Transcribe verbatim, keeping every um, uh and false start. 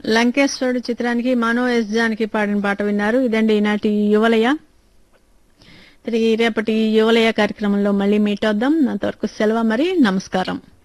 లంకేశ్వరుడు చిత్రానికి మనో ఎస్ జానకి పాడిన పాట విన్నారు. ఇదండి ఈనాటి యువలయ. తిరిగి రేపటి యువలయ కార్యక్రమంలో మళ్ళీ మీట్ అవుదాం. అంతవరకు సెలవు, మరి నమస్కారం.